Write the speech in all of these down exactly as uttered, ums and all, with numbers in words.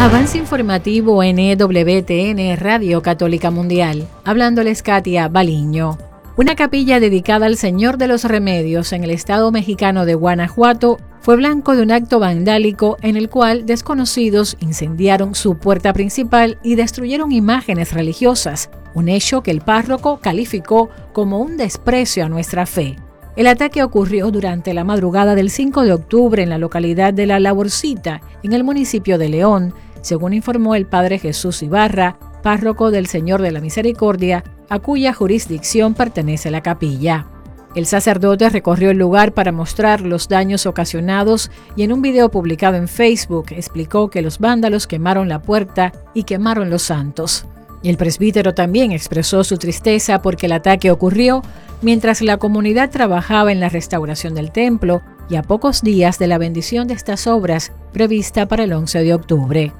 Avance informativo en E W T N Radio Católica Mundial. Hablándoles Katia Baliño. Una capilla dedicada al Señor de los Remedios en el estado mexicano de Guanajuato fue blanco de un acto vandálico en el cual desconocidos incendiaron su puerta principal y destruyeron imágenes religiosas, un hecho que el párroco calificó como un desprecio a nuestra fe. El ataque ocurrió durante la madrugada del cinco de octubre en la localidad de La Laborcita, en el municipio de León, según informó el padre Jesús Ibarra, párroco del Señor de la Misericordia, a cuya jurisdicción pertenece la capilla. El sacerdote recorrió el lugar para mostrar los daños ocasionados y en un video publicado en Facebook explicó que los vándalos quemaron la puerta y quemaron los santos. El presbítero también expresó su tristeza porque el ataque ocurrió mientras la comunidad trabajaba en la restauración del templo y a pocos días de la bendición de estas obras prevista para el once de octubre.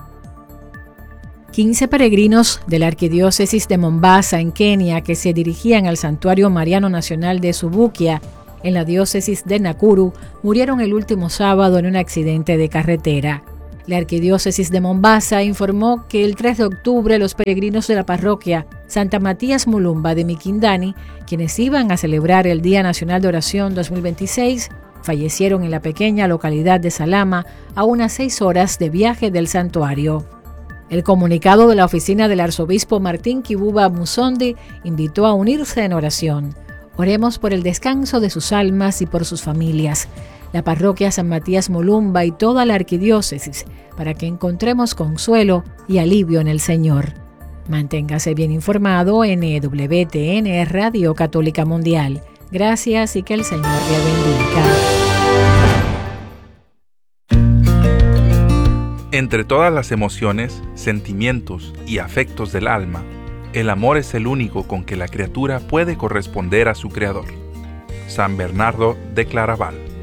quince peregrinos de la Arquidiócesis de Mombasa, en Kenia, que se dirigían al Santuario Mariano Nacional de Subukia, en la diócesis de Nakuru, murieron el último sábado en un accidente de carretera. La Arquidiócesis de Mombasa informó que el tres de octubre los peregrinos de la parroquia Santa Matías Mulumba de Mikindani, quienes iban a celebrar el Día Nacional de Oración dos mil veintiséis, fallecieron en la pequeña localidad de Salama a unas seis horas de viaje del santuario. El comunicado de la oficina del arzobispo Martín Kibuba Musondi invitó a unirse en oración. Oremos por el descanso de sus almas y por sus familias, la parroquia San Matías Mulumba y toda la arquidiócesis, para que encontremos consuelo y alivio en el Señor. Manténgase bien informado en E W T N Radio Católica Mundial. Gracias y que el Señor le bendiga. Entre todas las emociones, sentimientos y afectos del alma, el amor es el único con que la criatura puede corresponder a su Creador. San Bernardo de Claraval.